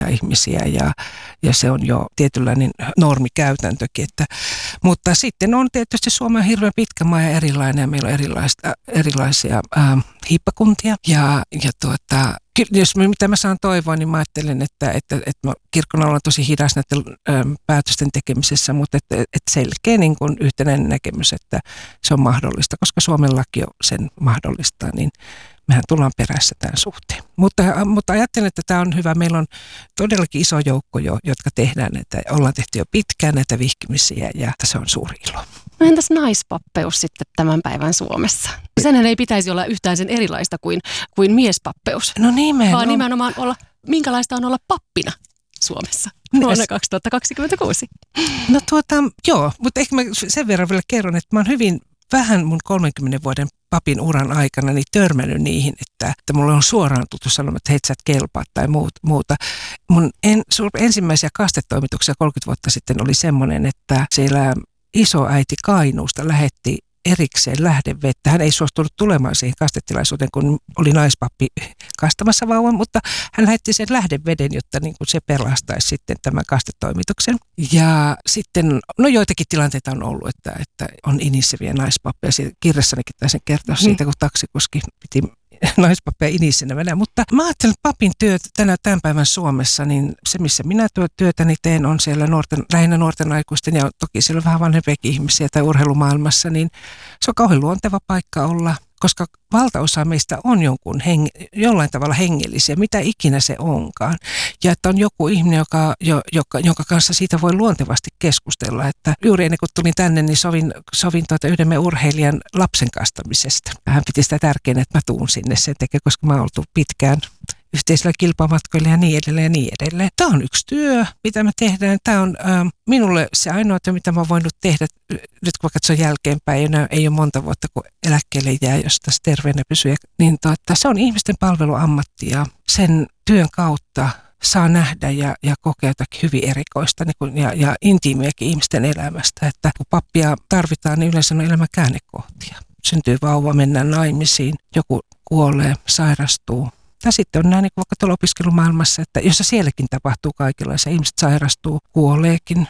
ihmisiä ja se on jo tietynlainen normikäytäntökin. Mutta sitten on tietysti Suomi on hirveän pitkä maa ja erilainen ja meillä on erilaisia hiippakuntia jos mitä mä saan toivoa, niin mä ajattelen, että kirkon on tosi hidas näiden päätösten tekemisessä, mutta että selkeä niin kuin yhtenäinen näkemys, että se on mahdollista, koska Suomen laki sen mahdollistaa, niin mehän tullaan perässä tämän suhteen. Mutta ajattelen, että tämä on hyvä. Meillä on todellakin iso joukko jo, jotka tehdään, että ollaan tehty jo pitkään näitä vihkimisiä ja se on suuri ilo. No entäs naispappeus sitten tämän päivän Suomessa? Senhän ei pitäisi olla yhtään sen erilaista kuin miespappeus. No nimenomaan. Vaan nimenomaan minkälaista on olla pappina Suomessa vuonna 2026. No joo, mutta ehkä mä sen verran vielä kerron, että mä oon hyvin vähän mun 30 vuoden papin uran aikana niin törmännyt niihin, että mulla on suoraan tultu sanomaan, että hei sä et kelpaa tai muuta. Mun ensimmäisiä kastetoimituksia 30 vuotta sitten oli semmoinen, että siellä isoäiti Kainuusta lähetti erikseen lähdevettä. Hän ei suostunut tulemaan siihen kastetilaisuuteen, kun oli naispappi kastamassa vauvan, mutta hän lähetti sen lähdeveden, jotta niin kuin se pelastaisi sitten tämän kastetoimituksen. Ja sitten, joitakin tilanteita on ollut, että on inisseviä naispappeja. Kirjassanikin taisin kertoa siitä, kun taksikuski piti naispappeja inissinä venää. Mutta mä ajattelen, että papin työ tämän päivän Suomessa, niin se missä minä työtäni teen on siellä lähinnä nuorten aikuisten ja toki siellä vähän vanhempiakin ihmisiä tai urheilumaailmassa, niin se on kauhean luonteva paikka olla, koska valtaosa meistä on jollain tavalla hengellisiä, mitä ikinä se onkaan. Ja että on joku ihminen, jonka kanssa siitä voi luontevasti keskustella. Että juuri ennen kuin tulin tänne, niin sovin yhden meidän urheilijan lapsen kastamisesta. Hän piti sitä tärkeänä, että mä tuun sinne sen takia, koska mä oon oltu pitkään yhteisillä kilpamatkoilla ja niin edelleen ja niin edelleen. Tämä on yksi työ, mitä me tehdään. Tämä on minulle se ainoa työ, mitä mä oon voinut tehdä, nyt kun mä katson jälkeenpäin, ei ole monta vuotta, kun eläkkeelle jää, jos tässä terveenä pysyy. Niin se on ihmisten palveluammatti ja sen työn kautta saa nähdä ja kokea jotakin hyvin erikoista ja intiimiäkin ihmisten elämästä. Että kun pappia tarvitaan, niin yleensä on elämän käännekohtia. Syntyy vauva, mennään naimisiin, joku kuolee, sairastuu. Tai sitten on näin niin vaikka tuolla opiskelumaailmassa, että jossa sielläkin tapahtuu kaikenlaisia. Ihmiset sairastuu, kuoleekin,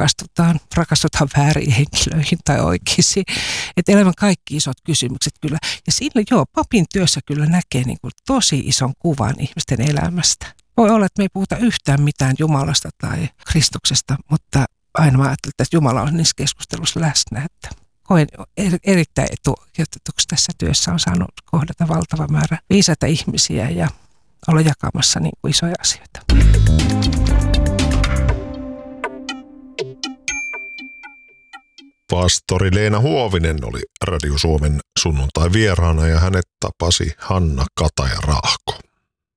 rakastutaan väärin henkilöihin tai oikeisiin. Että elämän kaikki isot kysymykset kyllä. Ja siinä papin työssä kyllä näkee niin kuin tosi ison kuvan ihmisten elämästä. Voi olla, että me ei puhuta yhtään mitään Jumalasta tai Kristuksesta, mutta aina mä ajattelen, että Jumala on niissä keskustelussa läsnä, että koen erittäin etuoikeutetuksi tässä työssä on saanut kohdata valtava määrä viisaita ihmisiä ja olla jakamassa niin kuin isoja asioita. Pastori Leena Huovinen oli Radio Suomen sunnuntai vieraana ja hänet tapasi Hanna Kataja-Raahko.